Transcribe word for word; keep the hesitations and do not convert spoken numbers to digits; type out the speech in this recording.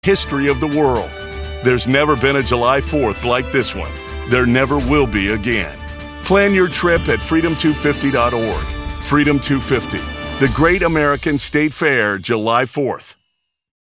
history of the world. There's never been a July fourth like this one. There never will be again. Plan your trip at freedom two fifty dot org. Freedom two fifty, the Great American State Fair, July fourth.